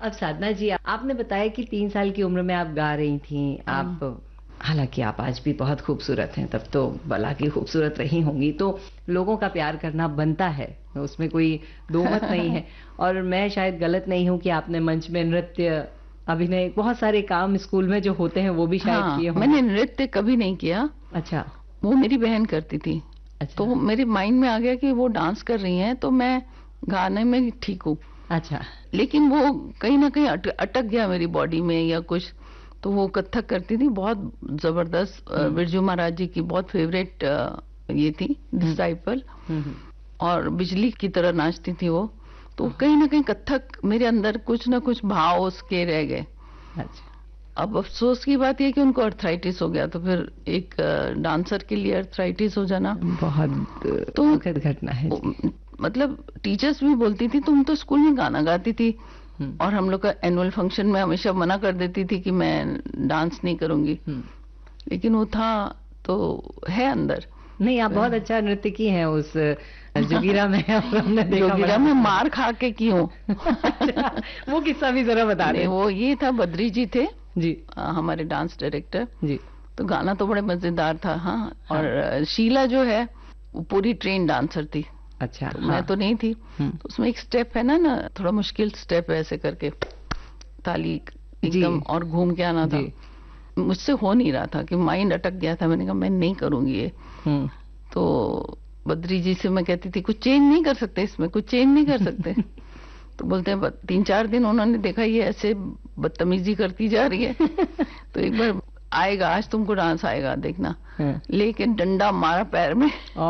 अब साधना जी, आपने बताया कि 3 साल की उम्र में आप गा रही थी। आप, हालांकि आप आज भी बहुत खूबसूरत हैं, तब तो भला की खूबसूरत रही होंगी, तो लोगों का प्यार करना बनता है, उसमें कोई दो मत नहीं है। और मैं शायद गलत नहीं हूं कि आपने मंच में नृत्य, अभिनय, बहुत सारे काम स्कूल में जो होते हैं वो भी शायद किए होंगे। मैंने नृत्य कभी नहीं किया। अच्छा। वो मेरी बहन करती थी। अच्छा। तो मेरे माइंड में आ गया कि वो डांस कर रही हैं तो मैं गाने में ठीक हूँ। अच्छा। लेकिन वो कहीं ना कहीं अटक गया मेरी बॉडी में या कुछ। तो वो कथक करती थी, बहुत जबरदस्त। बिरजू महाराज जी की बहुत फेवरेट ये थी, डिसाइपल। और बिजली की तरह नाचती थी वो। तो कहीं ना कहीं कथक मेरे अंदर कुछ ना कुछ भाव उसके रह गए। अच्छा। अब अफसोस की बात यह कि उनको अर्थराइटिस हो गया, तो फिर एक डांसर के लिए अर्थराइटिस हो जाना बहुत तो दुखद घटना है जी। मतलब टीचर्स भी बोलती थी तुम तो स्कूल में गाना गाती थी, और हम लोग का एनुअल फंक्शन में हमेशा मना कर देती थी कि मैं डांस नहीं करूंगी। लेकिन वो था तो है अंदर। नहीं, आप बहुत अच्छा नृत्यकी हैं उस जोगिरा में। हमने देखा जोगिरा में मार खा के की हूँ। अच्छा, वो किस्सा भी जरा बता दें। वो ये था, बद्री जी थे जी, हमारे डांस डायरेक्टर जी। तो गाना तो बड़े मजेदार था। हाँ। और शीला जो है वो पूरी ट्रेन डांसर थी। अच्छा। तो मैं तो नहीं थी। तो उसमें एक स्टेप है ना थोड़ा मुश्किल स्टेप है, ऐसे करके ताली एकदम और घूम के आना था। मुझसे हो नहीं रहा था कि माइंड अटक गया था। मैंने कहा मैं नहीं करूंगी ये। तो बद्री जी से मैं कहती थी कुछ चेंज नहीं कर सकते इसमें, कुछ चेंज नहीं कर सकते। तो बोलते हैं 3-4 दिन उन्होंने देखा ये ऐसे बदतमीजी करती जा रही है तो एक बार आएगा, आज तुमको डांस आएगा देखना। लेकिन डंडा मारा पैर में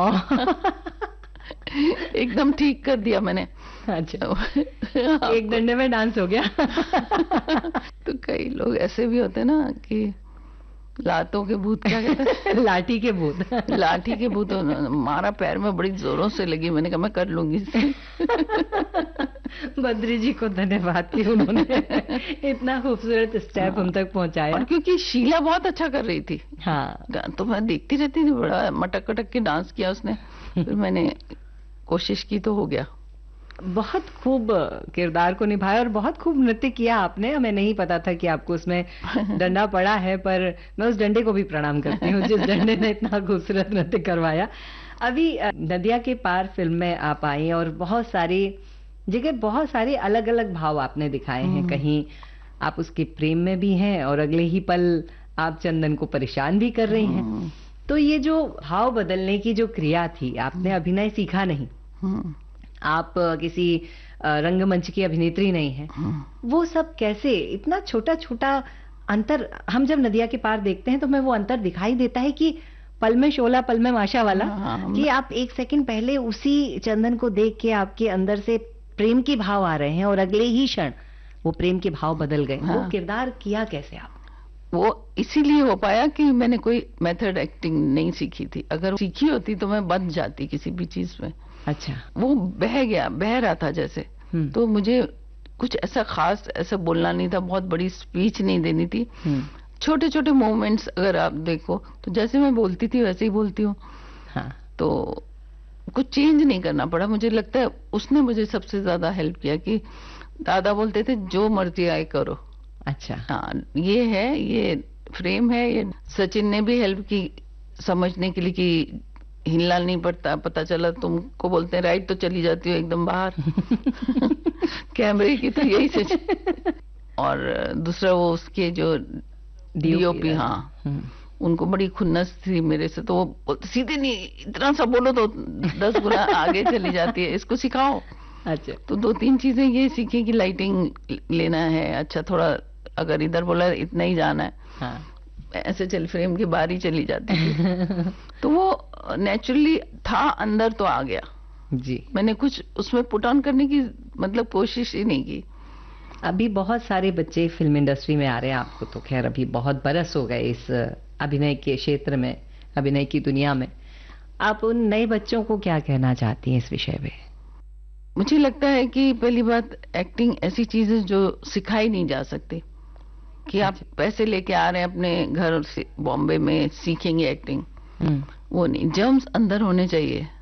एकदम ठीक कर दिया मैंने। अच्छा। एक डंडे में डांस हो गया। तो कई लोग ऐसे भी होते ना कि लातों के भूत, क्या कहते हैं? लाठी के भूत। लाठी के भूत। मारा पैर में बड़ी जोरों से लगी। मैंने कहा मैं कर लूंगी। बद्री जी को धन्यवाद कि उन्होंने इतना खूबसूरत स्टेप हम तक पहुंचाया। और क्योंकि शीला बहुत अच्छा कर रही थी। हाँ। तो मैं देखती रहती थी, बड़ा मटक कटक के डांस किया उसने। फिर मैंने कोशिश की तो हो गया। बहुत खूब किरदार को निभाया और बहुत खूब नृत्य किया आपने। हमें नहीं पता था कि आपको उसमें डंडा पड़ा है, पर मैं उस डंडे को भी प्रणाम करती हूँ जिस डंडे ने इतना खूबसूरत नृत्य करवाया। अभी नदिया के पार फिल्म में आप आई और बहुत सारी जगह बहुत सारे अलग अलग भाव आपने दिखाए हैं। कहीं आप उसके प्रेम में भी हैं और अगले ही पल आप चंदन को परेशान भी कर रही हैं। तो ये जो भाव बदलने की जो क्रिया थी, आपने अभिनय सीखा नहीं, आप किसी रंगमंच की अभिनेत्री नहीं है, वो सब कैसे, इतना छोटा छोटा अंतर हम जब नदिया के पार देखते हैं तो हमें वो अंतर दिखाई देता है कि पल में शोला पल में माशा वाला। कि आप एक सेकंड पहले उसी चंदन को देख के आपके अंदर से प्रेम के भाव आ रहे हैं और अगले ही क्षण वो प्रेम के भाव बदल गए। वो किरदार किया कैसे आप? वो इसीलिए हो पाया कि मैंने कोई मेथड एक्टिंग नहीं सीखी थी। अगर सीखी होती तो मैं बच जाती किसी भी चीज में। अच्छा। वो बह रहा था जैसे। तो मुझे कुछ ऐसा खास ऐसा बोलना नहीं था, बहुत बड़ी स्पीच नहीं देनी थी। छोटे छोटे मूवमेंट्स अगर आप देखो तो जैसे मैं बोलती थी वैसे ही बोलती हूँ। हाँ। तो कुछ चेंज नहीं करना पड़ा। मुझे लगता है उसने मुझे सबसे ज्यादा हेल्प किया कि दादा बोलते थे जो मर्जी आए करो। अच्छा। हाँ, ये है, ये फ्रेम है। ये सचिन ने भी हेल्प की समझने के लिए कि हिलना नहीं पड़ता। पता चला तुमको बोलते हैं राइट तो चली जाती हो एकदम बाहर। कैमरे की तो यही से। और दूसरा वो उसके जो डीओपी, हाँ, उनको बड़ी खुन्नस थी मेरे से। तो वो सीधे नहीं, इतना सा बोलो तो 10 गुना आगे चली जाती है, इसको सिखाओ। अच्छा। तो 2-3 चीजें ये सीखी कि लाइटिंग लेना है, अच्छा थोड़ा अगर इधर बोला इतना ही जाना है। हाँ। ऐसे चल फ्रेम की बारी चली जाती थी। तो वो नेचुरली था, अंदर तो आ गया जी। मैंने कुछ उसमें पुट ऑन करने की मतलब कोशिश ही नहीं की। अभी बहुत सारे बच्चे फिल्म इंडस्ट्री में आ रहे हैं। आपको तो खैर अभी बहुत बरस हो गए इस अभिनय के क्षेत्र में, अभिनय की दुनिया में। आप उन नए बच्चों को क्या कहना चाहती हैं इस विषय में? मुझे लगता है कि पहली बात, एक्टिंग ऐसी चीज है जो सिखाई नहीं जा सकती कि आप पैसे लेके आ रहे हैं अपने घर से बॉम्बे में सीखेंगे एक्टिंग। वो नहीं, जर्म्स अंदर होने चाहिए।